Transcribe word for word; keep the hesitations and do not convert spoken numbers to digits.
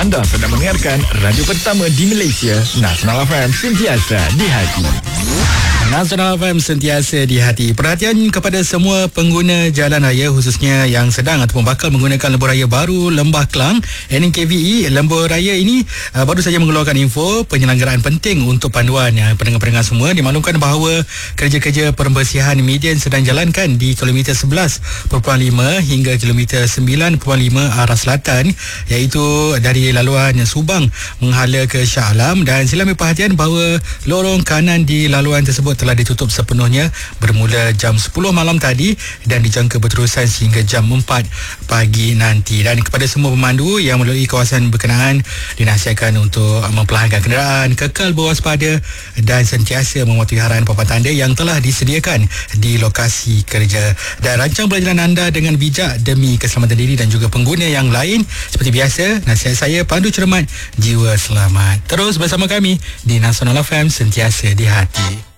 Anda sedang mendengarkan radio pertama di Malaysia, Nasional F M, sentiasa di hati. Nasional F M, sentiasa di hati. Perhatian kepada semua pengguna jalan raya, khususnya yang sedang ataupun bakal menggunakan lembu raya baru Lembah Kelang N K V E. Lembu raya ini uh, baru saja mengeluarkan info penyelenggaraan penting untuk panduan uh, pendengar-pendengar semua. Dimaklumkan bahawa kerja-kerja pembersihan median sedang jalankan di kilometer sebelas perpuluhan lima hingga kilometer sembilan perpuluhan lima arah selatan, iaitu dari laluan Subang menghala ke Shah Alam. Dan sila ambil perhatian bahawa lorong kanan di laluan tersebut telah ditutup sepenuhnya bermula jam sepuluh malam tadi dan dijangka berterusan sehingga jam empat pagi nanti. Dan kepada semua pemandu yang melalui kawasan berkenaan, dinasihatkan untuk memperlahankan kenderaan, kekal berwaspada dan sentiasa mematuhi arahan papan tanda yang telah disediakan di lokasi kerja. Dan rancang perjalanan anda dengan bijak demi keselamatan diri dan juga pengguna yang lain. Seperti biasa, nasihat saya, pandu cermat, jiwa selamat. Terus bersama kami di Nasional F M, sentiasa di hati.